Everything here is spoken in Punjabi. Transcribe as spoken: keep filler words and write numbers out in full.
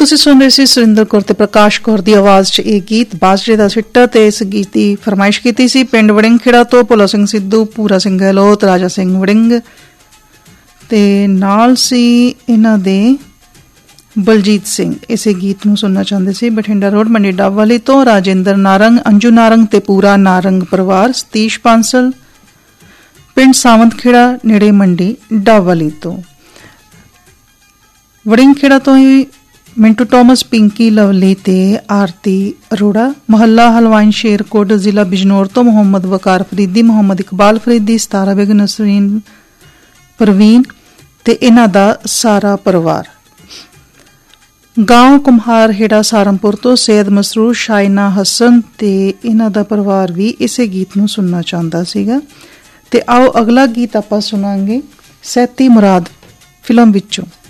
ਤੁਸੀਂ ਸੁਣ ਰਹੇ ਸੀ ਸੁਰਿੰਦਰ ਕੌਰ ਤੇ ਪ੍ਰਕਾਸ਼ ਕੌਰ ਦੀ ਆਵਾਜ਼ 'ਚ ਇਹ ਗੀਤ ਬਾਜਰੇ ਦਾ ਸਿੱਟਾ, ਤੇ ਇਸ ਗੀਤ ਦੀ ਫਰਮਾਇਸ਼ ਕੀਤੀ ਸੀ ਪਿੰਡ ਵੜਿੰਗ ਖੇੜਾ ਤੋਂ ਭੋਲਾ ਸਿੰਘ ਸਿੱਧੂ, ਪੂਰਾ ਸਿੰਘ ਗਹਿਲੋਤ, ਰਾਜਾ ਸਿੰਘ ਵੜਿੰਗ, ਤੇ ਨਾਲ ਸੀ ਇਹਨਾਂ ਦੇ ਬਲਜੀਤ ਸਿੰਘ। ਇਸੇ ਗੀਤ ਨੂੰ ਸੁਣਨਾ ਚਾਹੁੰਦੇ ਸੀ ਬਠਿੰਡਾ ਰੋਡ ਮੰਡੀ ਡੱਬਵਾਲੀ ਤੋਂ ਰਾਜਿੰਦਰ ਨਾਰੰਗ, ਅੰਜੂ ਨਾਰੰਗ ਤੇ ਪੂਰਾ ਨਾਰੰਗ ਪਰਿਵਾਰ, ਸਤੀਸ਼ ਬਾਂਸਲ ਪਿੰਡ ਸਾਵੰਤ ਖੇੜਾ ਨੇੜੇ ਮੰਡੀ ਡੱਬਵਾਲੀ ਤੋਂ। ਵੜਿੰਗ ਖੇੜਾ ਤੋਂ ਹੀ ਮਿੰਟੂ ਟੋਮਸ, ਪਿੰਕੀ ਲਵਲੀ ਤੇ ਆਰਤੀ ਅਰੋੜਾ। ਮੁਹੱਲਾ ਹਲਵਾਈ ਸ਼ੇਰਕੋਟ ਜ਼ਿਲ੍ਹਾ ਬਿਜਨੌਰ ਤੋਂ ਮੁਹੰਮਦ ਵਕਾਰ ਫਰੀਦੀ, ਮੁਹੰਮਦ ਇਕਬਾਲ ਫਰੀਦੀ, ਸਤਾਰਾ ਬੇਗ, ਨਸਰੀਨ ਪਰਵੀਨ ਤੇ ਇਹਨਾਂ ਦਾ ਸਾਰਾ ਪਰਿਵਾਰ। ਗਾਂव ਕੁਮਹਾਰ ਹੇੜਾ ਸਹਾਰਨਪੁਰ ਤੋਂ ਸੈਦ ਮਸਰੂਰ, ਸ਼ਾਇਨਾ ਹਸਨ ਤੇ ਇਹਨਾਂ ਦਾ ਪਰਿਵਾਰ ਵੀ ਇਸੇ ਗੀਤ ਨੂੰ ਸੁਣਨਾ ਚਾਹੁੰਦਾ ਸੀਗਾ। ਤੇ ਆਓ ਅਗਲਾ ਗੀਤ ਆਪਾਂ ਸੁਣਾਂਗੇ ਸੈਤੀ ਮੁਰਾਦ ਫਿਲਮ ਵਿੱਚੋਂ।